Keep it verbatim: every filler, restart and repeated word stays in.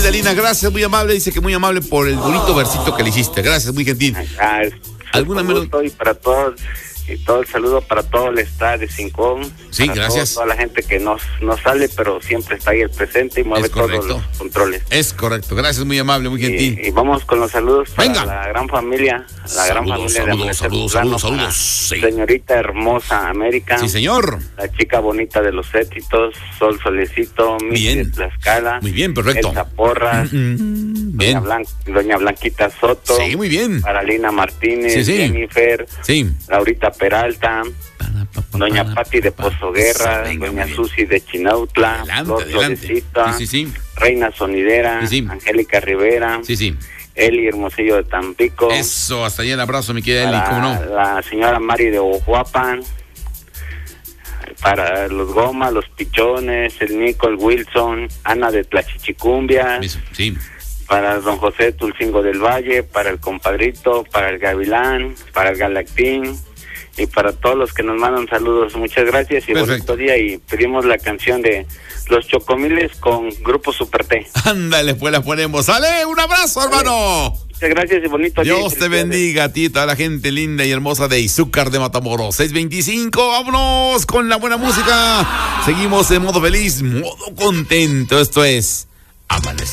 linda, linda. Gracias, muy amable. Dice que muy amable por el bonito versito que le hiciste. Gracias, muy gentil. Ah, es, ¿Alguna melodía? Y para todos, y todo el saludo para todo el staff de Cincón. Sí, para gracias. Todo, toda la gente que no, no sale, pero siempre está ahí el presente y mueve todos los controles. Es correcto. Gracias, muy amable, muy gentil. Y, y vamos con los saludos para Venga. la gran familia, la saludos, gran familia saludos, de saludos, saludos, saludos. Sí. Señorita hermosa América. Sí, señor. La chica bonita de los éxitos, Sol Solecito, Missy de Tlaxcala. Muy bien, perfecto. Elsa Porras. Mm-hmm. Bien. Doña, Blan Doña Blanquita Soto. Sí, muy bien. Carolina Martínez, sí, sí. Jennifer. Sí. Laurita Peralta. Doña Pati de Pozoguerra, Venga, Doña Susi de Chinautla, adelante, adelante. Sí, sí, sí. Reina Sonidera, sí, sí. Angélica Rivera, sí, sí. Eli Hermosillo de Tampico. Eso, hasta allá el abrazo, mi querida Eli, ¿cómo no? La señora Mari de Ojuapan, para los Goma, los Pichones, el Nico, el Wilson, Ana de Tlachichicumbia. Sí. Para don José Tulcingo del Valle, para el compadrito, para el Gavilán, para el Galactín. Y para todos los que nos mandan saludos, muchas gracias y perfecto. Bonito día. Y pedimos la canción de Los Chocomiles con Grupo Super T. Ándale, pues la ponemos. ¡Sale! ¡Un abrazo, hermano! Muchas gracias y bonito día. Dios te bendiga a ti, toda la gente linda y hermosa de Izúcar de Matamoros. seis veinticinco, vámonos con la buena música. Seguimos en modo feliz, modo contento. Esto es Amanecer.